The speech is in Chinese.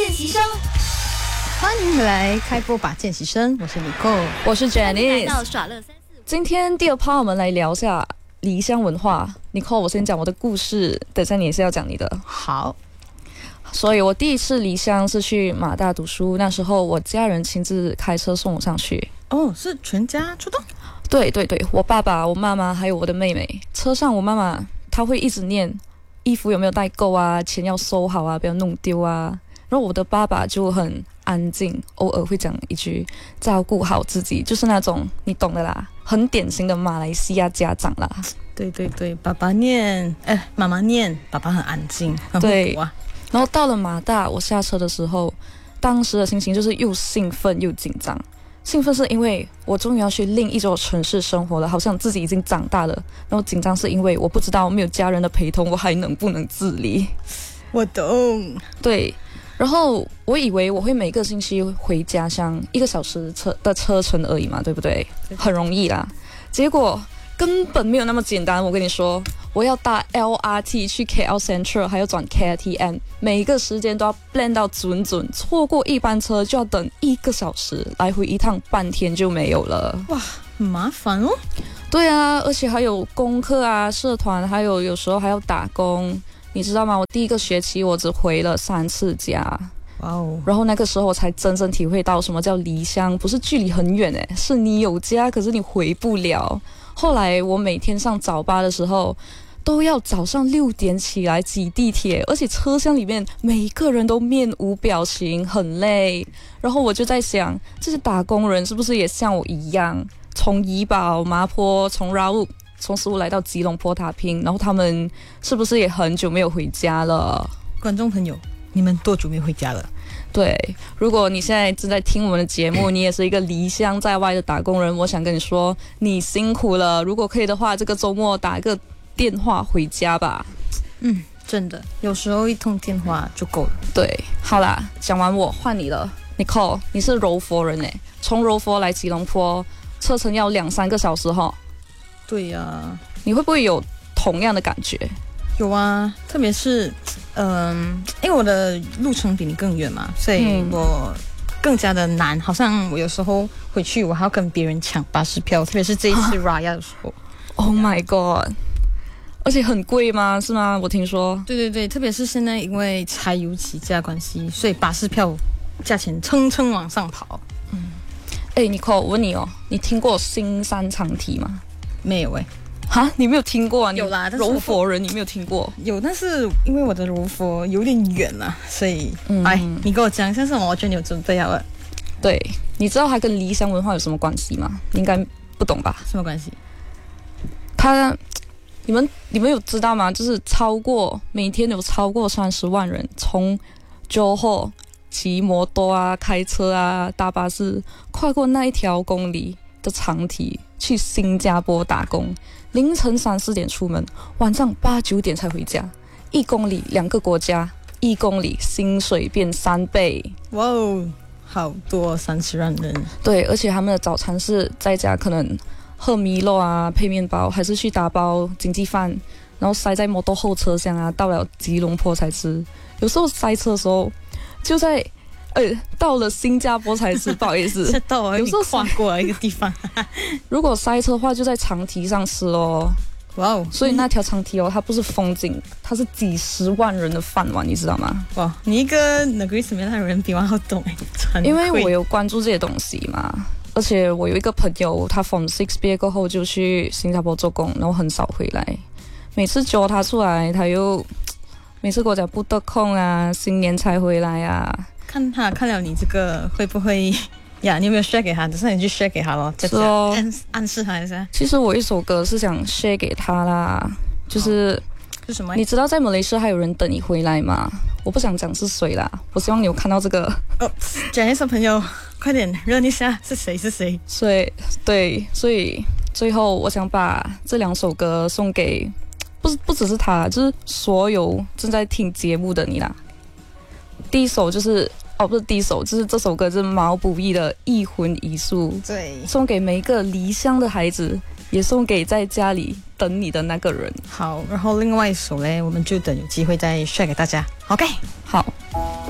见习生， 欢迎回来开播吧见习生，我是 Nicole， 我是 Janice。 来到耍乐345。 今天第二 part 我们来聊一下离乡文化。Nicole， 我先讲我的故事，等下你也是要讲你的。 好。 所以我第一次离乡是去马大读书，那时候我家人亲自开车送我上去。 哦，是全家出动？ 对对对，我爸爸、我妈妈还有我的妹妹。车上我妈妈她会一直念衣服有没有带够啊，钱要收好啊，不要弄丢啊。然后我的爸爸就很安静，偶尔会讲一句照顾好自己，就是那种你懂的啦，很典型的马来西亚家长啦。 对对对，爸爸念，妈妈念，爸爸很安静，很对啊。 然后到了马大，我下车的时候，当时的心情就是又兴奋又紧张。兴奋是因为我终于要去另一座城市生活了，好像自己已经长大了。然后紧张是因为我不知道没有家人的陪同，我还能不能自理。 我懂。 对，然后我以为我会每个星期回家乡1个小时的车程而已嘛，对不对？很容易啦。结果根本没有那么简单，我跟你说，我要搭 LRT 去 KL Central， 还要转 KTM， 每一个时间都要 plan 到准，错过一班车就要等1个小时，来回一趟半天就没有了。 哇，很麻烦哦。 对啊，而且还有功课啊、社团，还有时候还要打工，你知道吗？我第一个学期我只回了3次家。 哇哦！ 然后那个时候我才真正体会到什么叫离乡，不是距离很远是你有家，可是你回不了。后来我每天上早八的时候，都要早上6点起来挤地铁，而且车厢里面每个人都面无表情，很累。然后我就在想，这些打工人是不是也像我一样，从怡保、麻坡、从Raub、从食物来到吉隆坡打拼，然后他们是不是也很久没有回家了？ 观众朋友，你们多久没回家了？ 对，如果你现在正在听我们的节目，你也是一个离乡在外的打工人，我想跟你说，你辛苦了。如果可以的话，这个周末打个电话回家吧。 真的，有时候一通电话就够了。 对，好啦，讲完我换你了。Nicole， 你是柔佛人从柔佛来吉隆坡，车程要2-3个小时哈。 对呀。 你会不会有同样的感觉？ 有啊，特别是，因为我的路程比你更远嘛，所以我更加的难。好像我有时候回去，我还要跟别人抢巴士票，特别是这一次 Raya 的时候。 Oh my god！ 而且很贵吗？是吗？我听说。 对对对，特别是现在因为柴油起价关系，所以巴士票价钱蹭蹭往上跑。 Nicole， 我问你哦，你听过新山长堤吗？ 没有哈，你没有听过啊？ 有啦，但是柔佛人你没有听过？ 有，但是因为我的柔佛有点远了，所以，你跟我讲一下什么？我觉得你有准备好了。 对，你知道它跟离乡文化有什么关系吗？你应该不懂吧？ 什么关系？ 你们有知道吗？就是每天有超过30万人从Johor骑摩托啊、开车啊、搭巴士跨过那1条公里的长堤去新加坡打工，凌晨3、4点出门，晚上8、9点才回家，1公里2个国家，1公里薪水变3倍。 哇哦，好多30万人。 对，而且他们的早餐是在家可能喝米露啊，配面包，还是去打包经济饭，然后塞在摩托后车厢啊，到了吉隆坡才吃。有时候塞车的时候，就在到了新加坡才吃，不好意思， 有时候跨过了一个地方。 如果塞车的话，就在长堤上吃哦。 哇哦！ 所以那条长堤它不是风景，它是几10万人的饭碗，你知道吗？ 哇，你一个 Negeri Sembilan 的人比我好懂因为我有关注这些东西嘛。而且我有一个朋友，他 Form 6毕业过后就去新加坡做工，然后很少回来。每次揪他出来，他又每次跟我讲不得空啊，新年才回来啊。 看了你这个会不会呀？你有没有 share 给他？只是你去 share 给他咯， 是哦， 暗示他一下。 其实我一首歌是想 share 给他啦，就是什么？ 你知道在马来西亚还有人等你回来吗？我不想讲是谁啦，我希望你有看到这个。 讲一声朋友，快点认一下是谁？ 所以最后我想把这2首歌送给不只是他，就是所有正在听节目的你啦。第一首就是不是第一首，就是这首歌是毛不易的《一魂一素》， 对， 送给每一个离乡的孩子，也送给在家里等你的那个人。 好，然后另外一首呢，我们就等有机会再 share 给大家。OK， 好。